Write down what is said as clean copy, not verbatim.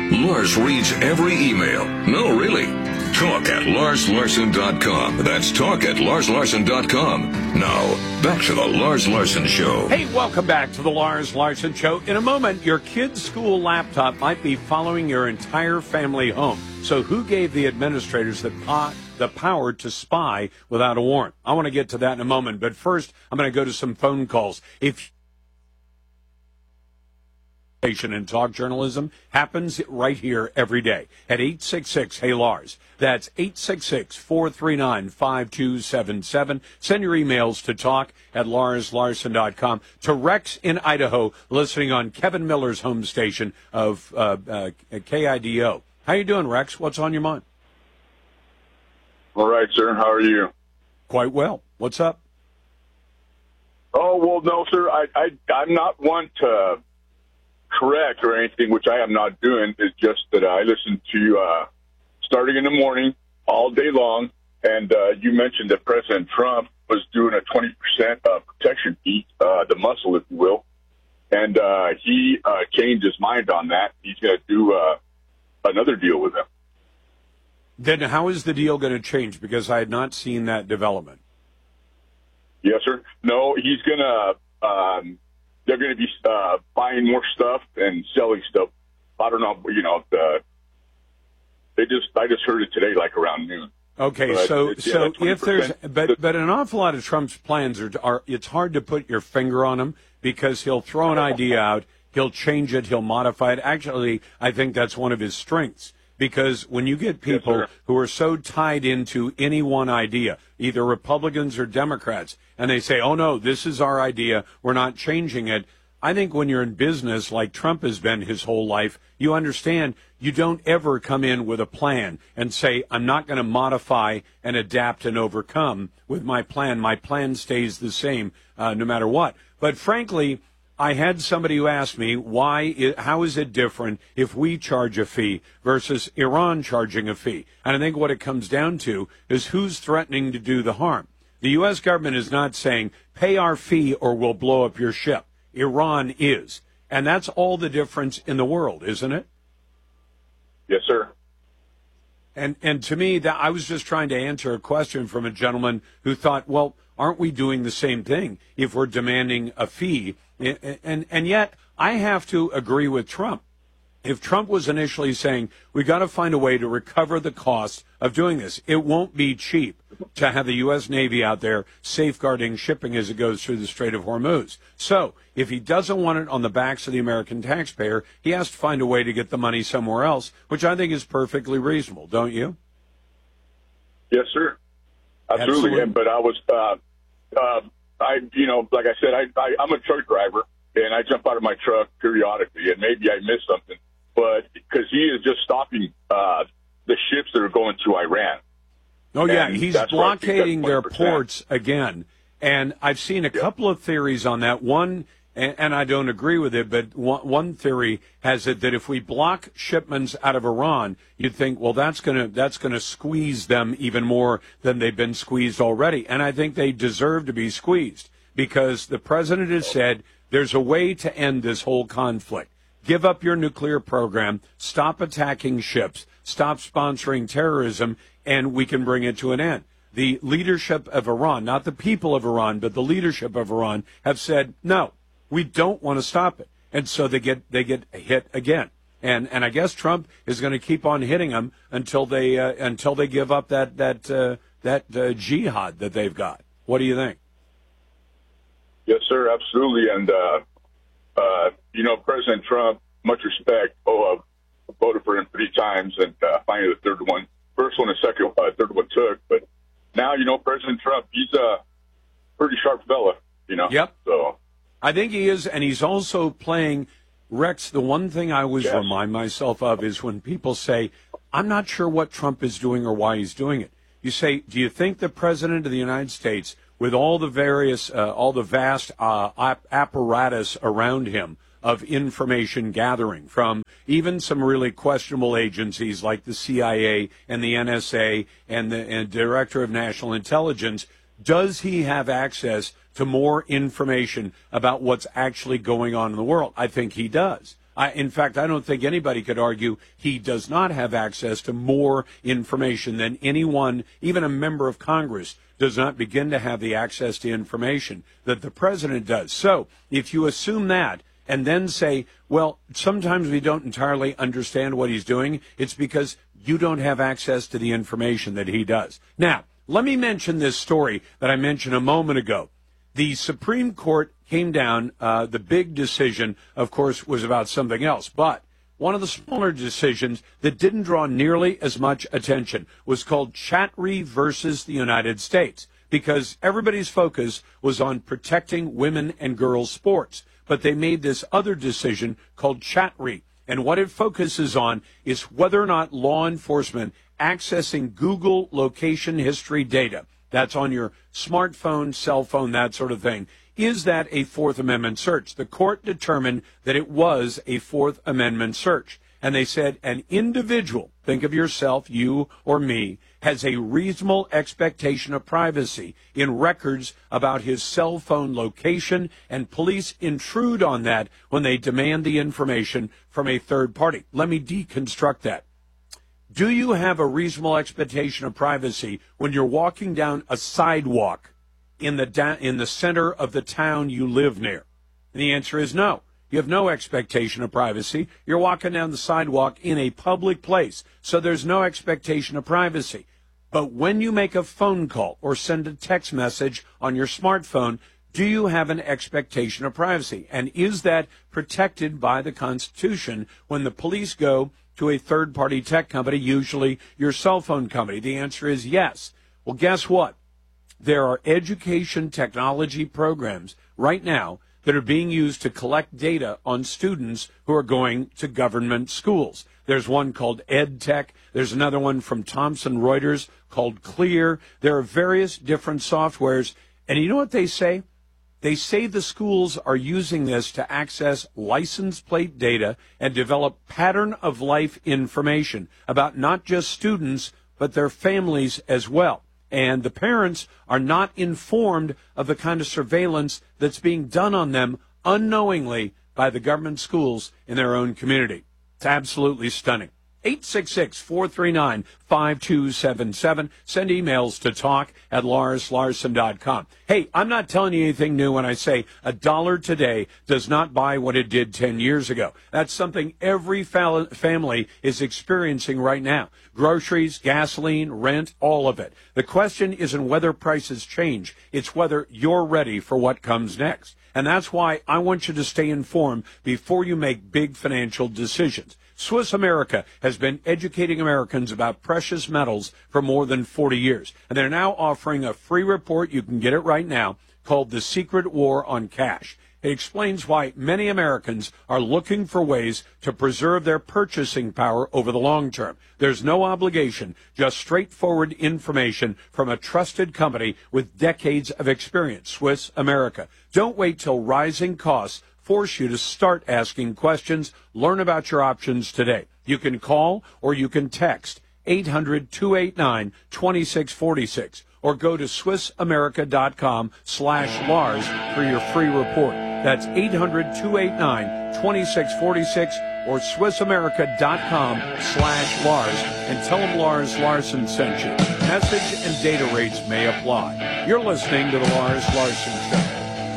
Lars reads every email. No, really. Talk at LarsLarson.com. That's talk at LarsLarson.com. Now, back to the Lars Larson Show. Hey, welcome back to the Lars Larson Show. In a moment, your kid's school laptop might be following your entire family home. So who gave the administrators the power to spy without a warrant? I want to get to that in a moment. But first, I'm going to go to some phone calls. If and talk journalism happens right here every day at 866 Hey Lars. That's 866-439-5277. Send your emails to talk at LarsLarson.com. To Rex in Idaho, listening on Kevin Miller's home station of KIDO. How you doing, Rex? What's on your mind? All right, sir. How are you? Quite well. What's up? Oh, well, no, sir. I'm not one to correct or anything, which I am not doing. It's just that I listen to starting in the morning all day long, and you mentioned that President Trump was doing a 20% protection fee, the muscle, if you will, and he changed his mind on that. He's going to do another deal with him. Then how is the deal going to change? Because I had not seen that development. Yes, sir. No, he's going to they're going to be buying more stuff and selling stuff. I don't know, I just heard it today, like around noon. Okay, but so if there's, but an awful lot of Trump's plans are it's hard to put your finger on them because he'll throw an idea out, he'll change it, he'll modify it. Actually, I think that's one of his strengths. Because when you get people who are so tied into any one idea, either Republicans or Democrats, and they say, oh, no, this is our idea, we're not changing it. I think when you're in business, like Trump has been his whole life, you understand you don't ever come in with a plan and say, I'm not going to modify and adapt and overcome with my plan. My plan stays the same no matter what. But frankly, I had somebody who asked me, how is it different if we charge a fee versus Iran charging a fee? And I think what it comes down to is who's threatening to do the harm. The U.S. government is not saying, pay our fee or we'll blow up your ship. Iran is. And that's all the difference in the world, isn't it? Yes, sir. And to me, that I was just trying to answer a question from a gentleman who thought, well, aren't we doing the same thing if we're demanding a fee? And yet, I have to agree with Trump. If Trump was initially saying, we got to find a way to recover the cost of doing this, it won't be cheap to have the U.S. Navy out there safeguarding shipping as it goes through the Strait of Hormuz. So if he doesn't want it on the backs of the American taxpayer, he has to find a way to get the money somewhere else, which I think is perfectly reasonable, don't you? Yes, sir. Absolutely. But I was, like I said, I'm a truck driver, and I jump out of my truck periodically, and maybe I miss something. But because he is just stopping the ships that are going to Iran. Oh, yeah, he's blockading their ports again. And I've seen a couple of theories on that. One, and I don't agree with it, but one theory has it that if we block shipments out of Iran, you'd think, well, that's gonna squeeze them even more than they've been squeezed already. And I think they deserve to be squeezed because the president has said there's a way to end this whole conflict. Give up your nuclear program, stop attacking ships, stop sponsoring terrorism, and we can bring it to an end. The leadership of Iran, not the people of Iran, but the leadership of Iran have said, no, we don't want to stop it. And so they get hit again. And I guess Trump is going to keep on hitting them until they give up that jihad that they've got. What do you think? Yes, sir, absolutely. And President Trump, much respect. I've voted for him 3 times, and finally the third one. First one and third one took. But now, President Trump, he's a pretty sharp fella, Yep. So I think he is, and he's also playing, Rex, the one thing I always remind myself of is when people say, I'm not sure what Trump is doing or why he's doing it. You say, do you think the President of the United States, with all the vast apparatus around him of information gathering from even some really questionable agencies like the CIA and the NSA and the Director of National Intelligence, does he have access to more information about what's actually going on in the world? I think he does. In fact, I don't think anybody could argue he does not have access to more information than anyone, even a member of Congress does not begin to have the access to information that the president does. So if you assume that and then say, well, sometimes we don't entirely understand what he's doing, it's because you don't have access to the information that he does. Now, let me mention this story that I mentioned a moment ago. The Supreme Court came down. The big decision, of course, was about something else. But one of the smaller decisions that didn't draw nearly as much attention was called Chatri versus the United States, because everybody's focus was on protecting women and girls' sports. But they made this other decision called Chatri. And what it focuses on is whether or not law enforcement accessing Google location history data, that's on your smartphone, cell phone, that sort of thing, is that a Fourth Amendment search? The court determined that it was a Fourth Amendment search. And they said an individual, think of yourself, you or me, has a reasonable expectation of privacy in records about his cell phone location, and police intrude on that when they demand the information from a third party. Let me deconstruct that. Do you have a reasonable expectation of privacy when you're walking down a sidewalk in the center of the town you live near? And the answer is no. You have no expectation of privacy. You're walking down the sidewalk in a public place, so there's no expectation of privacy. But when you make a phone call or send a text message on your smartphone, do you have an expectation of privacy? And is that protected by the Constitution when the police go to a third-party tech company, usually your cell phone company? The answer is yes. Well, guess what? There are education technology programs right now that are being used to collect data on students who are going to government schools. There's one called EdTech. There's another one from Thomson Reuters called Clear. There are various different softwares. And you know what they say? They say the schools are using this to access license plate data and develop pattern of life information about not just students, but their families as well. And the parents are not informed of the kind of surveillance that's being done on them unknowingly by the government schools in their own community. It's absolutely stunning. 866-439-5277. Send emails to talk@LarsLarson.com. Hey, I'm not telling you anything new when I say $1 today does not buy what it did 10 years ago. That's something every family is experiencing right now. Groceries, gasoline, rent, all of it. The question isn't whether prices change. It's whether you're ready for what comes next. And that's why I want you to stay informed before you make big financial decisions. Swiss America has been educating Americans about precious metals for more than 40 years. And they're now offering a free report. You can get it right now, called The Secret War on Cash. It explains why many Americans are looking for ways to preserve their purchasing power over the long term. There's no obligation, just straightforward information from a trusted company with decades of experience, Swiss America. Don't wait till rising costs force you to start asking questions. Learn about your options today. You can call or you can text 800-289-2646 or go to SwissAmerica.com/Lars for your free report. That's 800-289-2646 or SwissAmerica.com/Lars and tell them Lars Larson sent you. Message and data rates may apply. You're listening to the Lars Larson Show.